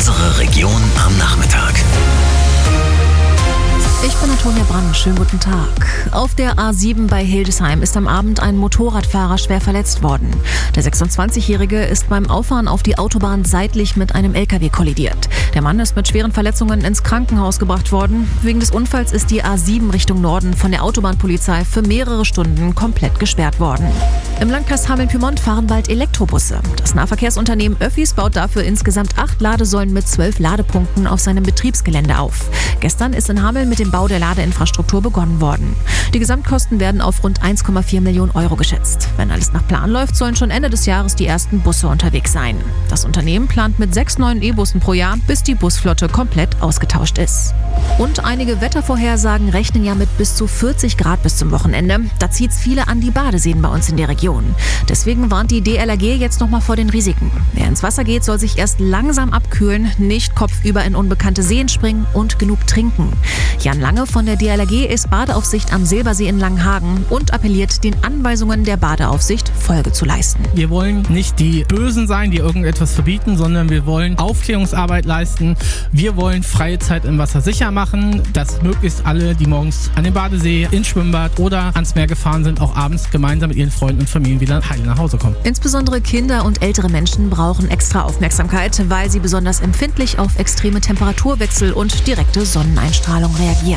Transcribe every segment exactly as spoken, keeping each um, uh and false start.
Unsere Region am Nachmittag. Ich bin Antonia Brandt, schönen guten Tag. Auf der A sieben bei Hildesheim ist am Abend ein Motorradfahrer schwer verletzt worden. Der sechsundzwanzigjährige ist beim Auffahren auf die Autobahn seitlich mit einem L K W kollidiert. Der Mann ist mit schweren Verletzungen ins Krankenhaus gebracht worden. Wegen des Unfalls ist die A sieben Richtung Norden von der Autobahnpolizei für mehrere Stunden komplett gesperrt worden. Im Landkreis Hameln-Pyrmont fahren bald Elektrobusse. Das Nahverkehrsunternehmen Öffis baut dafür insgesamt acht Ladesäulen mit zwölf Ladepunkten auf seinem Betriebsgelände auf. Gestern ist in Hameln mit dem Bau der Ladeinfrastruktur begonnen worden. Die Gesamtkosten werden auf rund eins Komma vier Millionen Euro geschätzt. Wenn alles nach Plan läuft, sollen schon Ende des Jahres die ersten Busse unterwegs sein. Das Unternehmen plant mit sechs neuen E-Bussen pro Jahr, bis die Busflotte komplett ausgetauscht ist. Und einige Wettervorhersagen rechnen ja mit bis zu vierzig Grad bis zum Wochenende. Da zieht's viele an die Badeseen bei uns in der Region. Deswegen warnt die D L R G jetzt nochmal vor den Risiken. Wer ins Wasser geht, soll sich erst langsam abkühlen, nicht kopfüber in unbekannte Seen springen und genug trinken. Jan Lange von der D L R G ist Badeaufsicht am Silbersee in Langenhagen und appelliert, den Anweisungen der Badeaufsicht Folge zu leisten. Wir wollen nicht die Bösen sein, die irgendetwas verbieten, sondern wir wollen Aufklärungsarbeit leisten. Wir wollen freie Zeit im Wasser sicher machen, dass möglichst alle, die morgens an den Badesee, ins Schwimmbad oder ans Meer gefahren sind, auch abends gemeinsam mit ihren Freunden und Familien wieder heil nach Hause kommen. Insbesondere Kinder und ältere Menschen brauchen extra Aufmerksamkeit, weil sie besonders empfindlich auf extreme Temperaturwechsel und direkte Sonneneinstrahlung reagieren.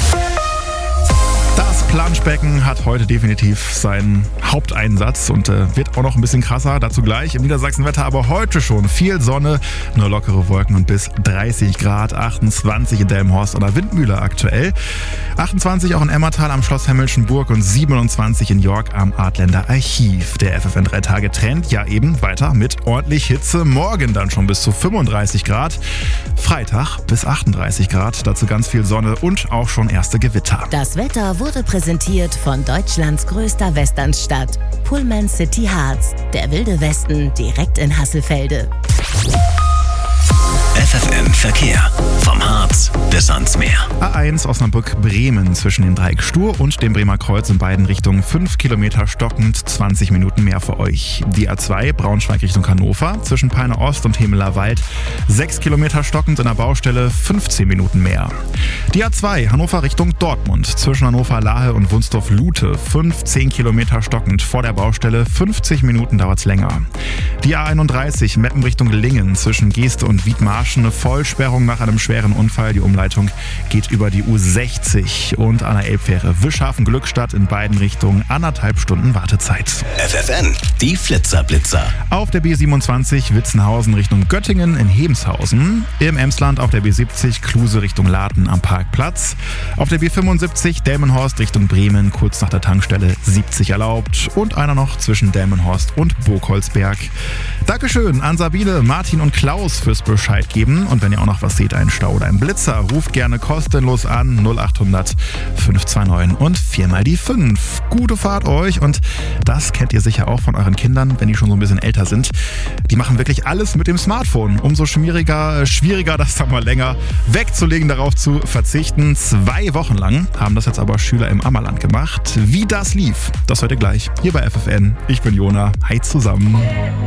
Das Planschbecken hat heute definitiv seinen Haupteinsatz und äh, wird auch noch ein bisschen krasser, dazu gleich. Im Niedersachsenwetter aber heute schon viel Sonne, nur lockere Wolken und bis dreißig Grad, achtundzwanzig in Delmenhorst oder Windmühle aktuell. achtundzwanzig auch in Emmertal am Schloss Hemmelschenburg und siebenundzwanzig in York am Artländer Archiv. Der F F N drei Tage Trend ja eben weiter mit ordentlich Hitze. Morgen dann schon bis zu fünfunddreißig Grad. Freitag bis achtunddreißig Grad, dazu ganz viel Sonne und auch schon erste Gewitter. Das Wetter wurde präsentiert von Deutschlands größter Westernstadt, Pullman City Harz, der wilde Westen direkt in Hasselfelde. F F N Verkehr. Vom Harz bis ans Meer. A eins Osnabrück-Bremen zwischen dem Dreieck Stur und dem Bremer Kreuz in beiden Richtungen fünf Kilometer stockend, zwanzig Minuten mehr für euch. Die A zwei Braunschweig Richtung Hannover zwischen Peine Ost und Hemeler Wald sechs Kilometer stockend in der Baustelle, fünfzehn Minuten mehr. Die A zwei Hannover Richtung Dortmund zwischen Hannover-Lahe und Wunsdorf-Lute fünfzehn Kilometer stockend vor der Baustelle, fünfzig Minuten dauert's länger. Die A einunddreißig Meppen Richtung Lingen zwischen Geeste und Wiedmarschen eine Vollsperrung nach einem schweren Unfall. Die Umleitung geht über die U sechzig und an der Elbfähre Wischhafen-Glückstadt in beiden Richtungen anderthalb Stunden Wartezeit. F F N, die Flitzer-Blitzer. Auf der B siebenundzwanzig Witzenhausen Richtung Göttingen in Hebenshausen. Im Emsland auf der B siebzig Kluse Richtung Laten am Parkplatz. Auf der B fünfundsiebzig Delmenhorst Richtung Bremen kurz nach der Tankstelle siebzig erlaubt. Und einer noch zwischen Delmenhorst und Burgholzberg. Dankeschön an Sabine, Martin und Klaus fürs Bescheid geben. Und wenn ihr auch noch was seht, einen Stau oder einen Blitzer, ruft gerne kostenlos an null achthundert fünf zwei neun und viermal die fünf. Gute Fahrt euch und das kennt ihr sicher auch von euren Kindern, wenn die schon so ein bisschen älter sind. Die machen wirklich alles mit dem Smartphone. Umso schwieriger, schwieriger das dann mal länger wegzulegen, darauf zu verzichten. Zwei Wochen lang haben das jetzt aber Schüler im Ammerland gemacht. Wie das lief, das hört ihr gleich hier bei F F N. Ich bin Jona. Hi zusammen.